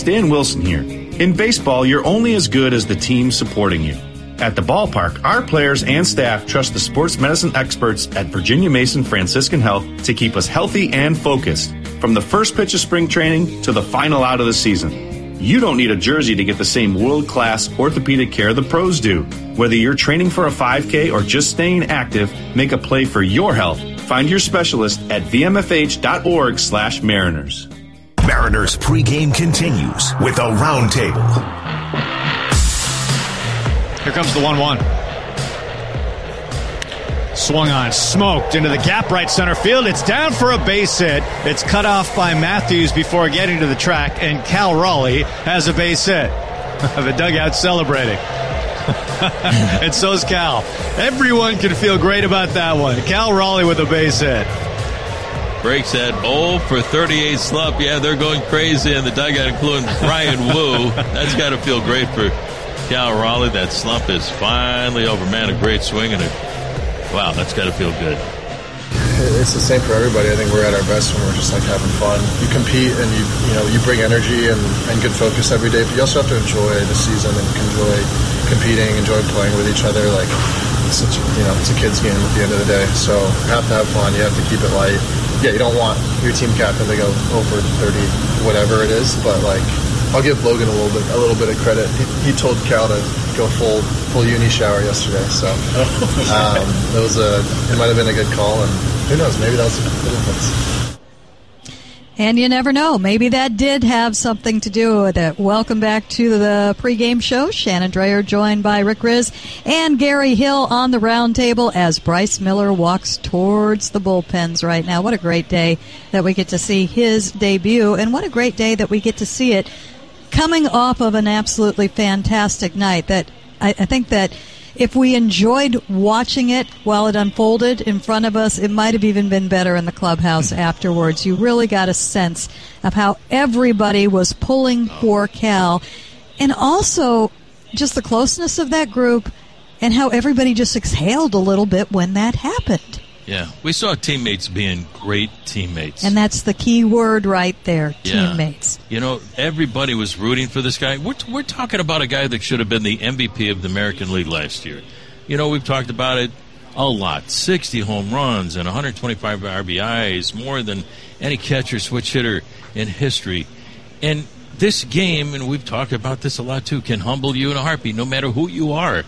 Dan Wilson here. In baseball, you're only as good as the team supporting you. At the ballpark, our players and staff trust the sports medicine experts at Virginia Mason Franciscan Health to keep us healthy and focused, from the first pitch of spring training to the final out of the season. You don't need a jersey to get the same world-class orthopedic care the pros do. Whether you're training for a 5K or just staying active, make a play for your health. Find your specialist at vmfh.org/Mariners. Mariners pregame continues with a roundtable. Here comes the 1-1. Swung on, smoked into the gap right center field. It's down for a base hit. It's cut off by Matthews before getting to the track, and Cal Raleigh has a base hit. The dugout celebrating. And so's Cal. Everyone can feel great about that one. Cal Raleigh with a base hit. Breaks at 0 for 38 slump. Yeah, they're going crazy in the dugout, including Brian Wu. That's got to feel great for Cal Raleigh. That slump is finally over. Man, a great swing and wow, that's got to feel good. It's the same for everybody. I think we're at our best when we're just like having fun. You compete and you bring energy and good focus every day, but you also have to enjoy the season and enjoy competing, enjoy playing with each other. Like it's a kid's game at the end of the day. So you have to have fun. You have to keep it light. Yeah, you don't want your team captain to go over 30, whatever it is, but like I'll give Logan a little bit of credit. He told Cal to go full uni shower yesterday, so it might have been a good call, and who knows, maybe that was a good influence. And you never know. Maybe that did have something to do with it. Welcome back to the pregame show. Shannon Dreyer joined by Rick Riz and Gary Hill on the round table as Bryce Miller walks towards the bullpens right now. What a great day that we get to see his debut, and what a great day that we get to see it coming off of an absolutely fantastic night. That I think that if we enjoyed watching it while it unfolded in front of us, it might have even been better in the clubhouse afterwards. You really got a sense of how everybody was pulling for Cal, and also just the closeness of that group and how everybody just exhaled a little bit when that happened. Yeah, we saw teammates being great teammates. And that's the key word right there, teammates. Everybody was rooting for this guy. We're talking about a guy that should have been the MVP of the American League last year. We've talked about it a lot. 60 home runs and 125 RBIs, more than any catcher, switch hitter in history. And this game, and we've talked about this a lot too, can humble you in a heartbeat, no matter who you are,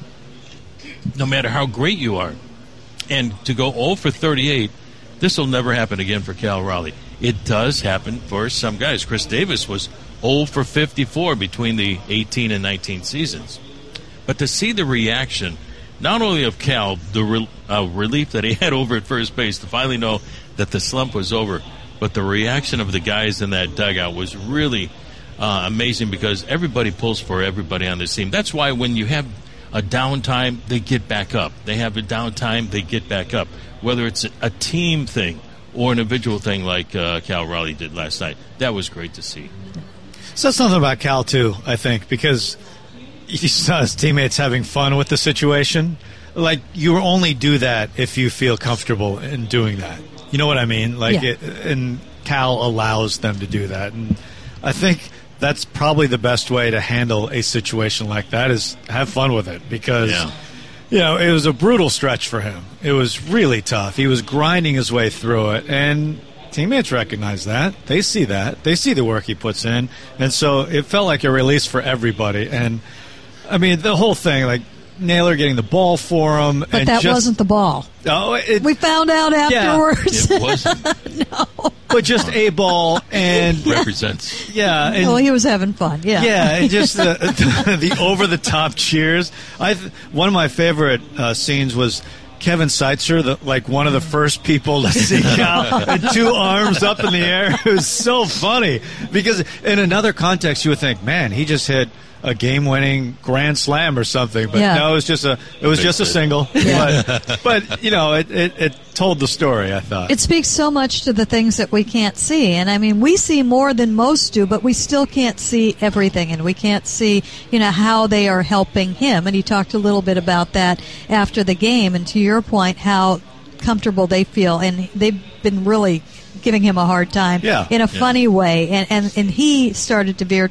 no matter how great you are. And to go 0 for 38, this will never happen again for Cal Raleigh. It does happen for some guys. Chris Davis was 0 for 54 between the 18 and 19 seasons. But to see the reaction, not only of Cal, the relief that he had over at first base to finally know that the slump was over, but the reaction of the guys in that dugout was really amazing, because everybody pulls for everybody on this team. That's why when you have a downtime, they get back up. They have a downtime, they get back up. Whether it's a team thing or an individual thing like Cal Raleigh did last night. That was great to see. Says something about Cal, too, I think, because you saw his teammates having fun with the situation. Like, you only do that if you feel comfortable in doing that. You know what I mean? And Cal allows them to do that. And I think that's probably the best way to handle a situation like that, is have fun with it, because it was a brutal stretch for him. It was really tough. He was grinding his way through it, and teammates recognize that. They see that. They see the work he puts in, and so it felt like a release for everybody. And, I mean, the whole thing, like, Naylor getting the ball for him. But that wasn't the ball. Oh, we found out afterwards. It wasn't. No. But just a ball and represents. Yeah. And, well, he was having fun. Yeah. Yeah, and just the over-the-top cheers. One of my favorite scenes was Kevin Seitzer, one of the first people to see Cal, and 2 arms up in the air. It was so funny, because in another context you would think, man, he just hit a game-winning grand slam or something, but no, it was just a single. Yeah. But it told the story, I thought. It speaks so much to the things that we can't see, and I mean, we see more than most do, but we still can't see everything, and we can't see how they are helping him. And he talked a little bit about that after the game, and to your point, how comfortable they feel, and they've been really giving him a hard time in a funny way, and he started to veer